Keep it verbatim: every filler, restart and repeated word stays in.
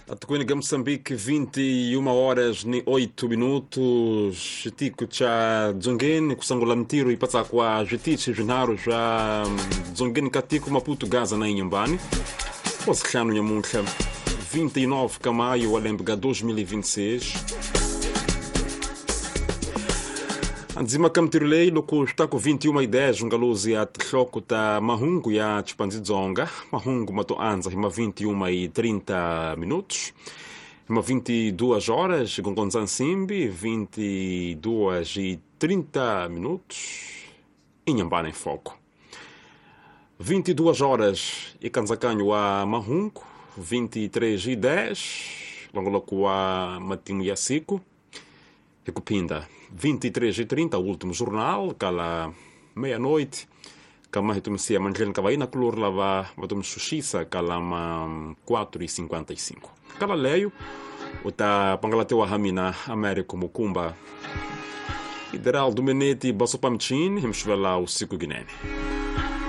Atukwini Moçambique, vinte e uma horas ni oito minutos. Tico cha Dzongeni kusangula mtiro ipata kwa jitichi jinaru ja Dzongeni Katiko Maputo Gaza na nyumbani. Posikhano nyamunkha vinte e nove de maio walembiga dois mil e vinte e seis. Anzima kamtirulei loko está com vinte e uma e dez ungaluzi ya thloko ta mahungu ya Chipandzonga. Mahungu mato anza hima vinte e uma e trinta minutos. Hima vinte e duas horas gongonza nsimbi vinte e duas e trinta minutos. Inhambana em foco. vinte e duas horas e kanzakanyo wa mahungu vinte e três e dez. Longoloko wa matimu ya siku. Recupinda vinte e três e trinta, o último jornal, cala meia-noite, cala retumisia manjel cavaina color lava, vatum xuxisa, cala quatro e cinquenta e cinco. Cala leio, o ta pangalateu a hamina Américo Mukumba, ideal do menete basopamchin, himshvela o Sico Guinene.